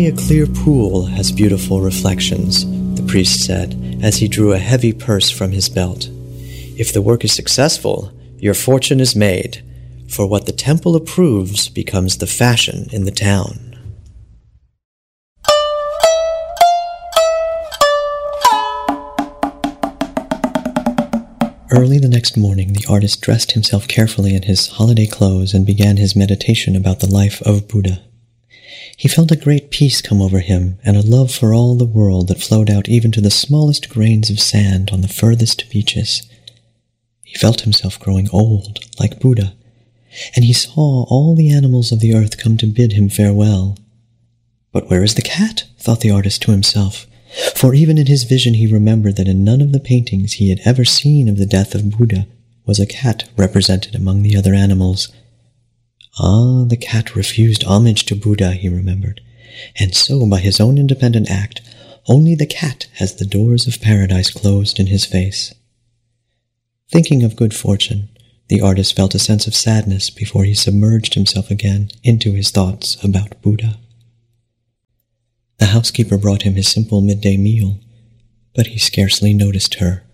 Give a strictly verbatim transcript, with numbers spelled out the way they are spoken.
a clear pool has beautiful reflections, the priest said, as he drew a heavy purse from his belt. If the work is successful, your fortune is made, for what the temple approves becomes the fashion in the town. Early the next morning, the artist dressed himself carefully in his holiday clothes and began his meditation about the life of Buddha. He felt a great peace come over him and a love for all the world that flowed out even to the smallest grains of sand on the furthest beaches. He felt himself growing old, like Buddha, and he saw all the animals of the earth come to bid him farewell. But where is the cat? Thought the artist to himself. For even in his vision he remembered that in none of the paintings he had ever seen of the death of Buddha was a cat represented among the other animals. Ah, the cat refused homage to Buddha, he remembered, and so by his own independent act, only the cat has the doors of paradise closed in his face. Thinking of good fortune, the artist felt a sense of sadness before he submerged himself again into his thoughts about Buddha. The housekeeper brought him his simple midday meal, but he scarcely noticed her.